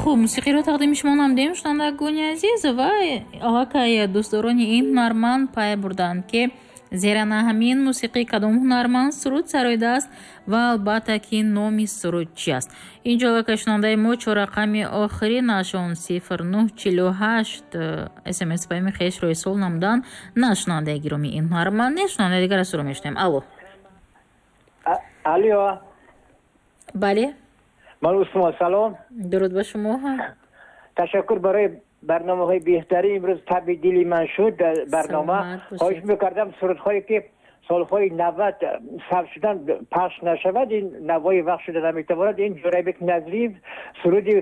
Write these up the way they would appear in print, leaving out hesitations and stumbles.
хуб, мусиқиро тақдими шумо намудем шунавандагони азиз ва аллакай дӯстдорони ин ҳунарманд пай бурданд ки зера на ҳамин мусиқӣ кадом ҳунарманд суруд сароидааст ва албатта ки номи суруд чи аст. Инҷо аллакай шунавандаи мо чорақами охирӣ нашон 0948 смс паями хешро ирсол намудан. На шунавандаи гироми ин ҳунарманд не шунавандаи дигар асуро мешунем. алло. бале, ман усмон, салом. дуруд ба шумо. ташаккур барои барномаҳои беҳтарӣ. имрӯз таби дили ман шуд барнома. хоҳиш мекардам сурудҳое ки солҳои 90 сабт шудан пахш нашавад, ин навои вақт шуда наметавонад. ин ҷурайбек назлиев суруди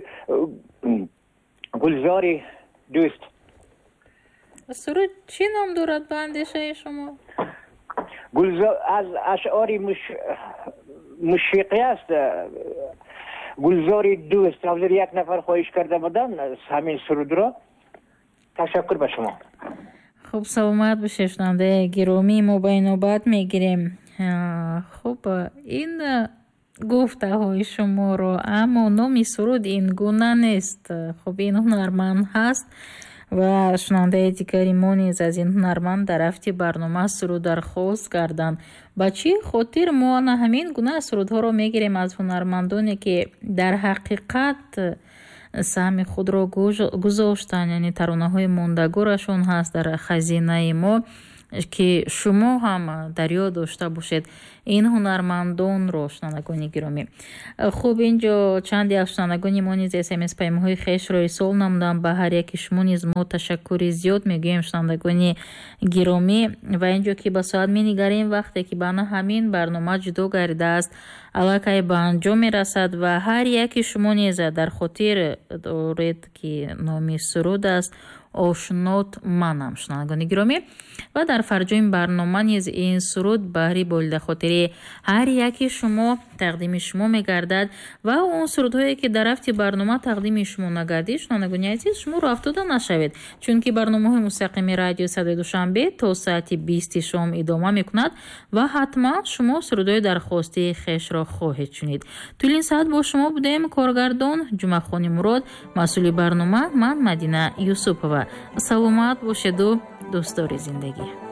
гулзори дӯст. суруд чӣ ном дорад ба андешаи шумо? гулзор аз ашъори мушфиқӣ аст. гулзори дӯст. ҳозир як нафар хоҳиш карда буданд ҳамин сурудро. ташаккур ба шумо. хуб, саломат бошед шунавандаи гиромӣ, мо ба инобат мегирем. хуб, ин гуфтаҳои шуморо, аммо номи суруд ин гуна нест. хуб, ин ҳунарманд ҳаст ва шунавандаи дигари мо низ аз ин ҳунарманд дар рафти барнома суруд дархост карданд. ба чӣ хотир мо ана ҳамин гуна сурудҳоро мегирем аз ҳунармандоне ки дар ҳақиқат саҳми худро гузоштанд, яъне таронаҳои мондагорашон ҳаст дар хазинаи мо, ки шумо ҳам дар ёд дошта бошед ин ҳунармандонро. шунавандагони гиромӣ, хуб, инҷо чанде аз шунавандагони мо низ смс паймоҳои хешро ирсол намуданд. ба ҳар яки шумо низ мо ташаккури зиёд мегӯем шунавандагони гиромӣ. ва инҷо ки ба соат менигарем, вақте ки бана ҳамин барнома ҷудо гардидааст, аллакай ба анҷом мерасад ва ҳар яки шумо низ дар хотир доред ки номи суруд аст ошнот манам. шунавандагони гиромӣ, ва дар фарҷоми барнома низ ин суруд баҳри болидахотири ҳар яки шумо тақдими шумо мегардад ва он сурудҳое ки дар рафти барнома тақдими шумо нагардид, шунавандагони азиз, шуморо афтода нашавед, чунки барномаҳои мустақими радио Садаи Душанбе то соати 20 шом идома мекунад ва ҳатман шумо сурудҳои дархостии хешро хоҳед шунид. тӯлин соат бо шумо будем коргардон Ҷумъахони Мурод, масъули барнома ман Мадина Юсупова. саломат бошеду дӯстдори зиндагӣ.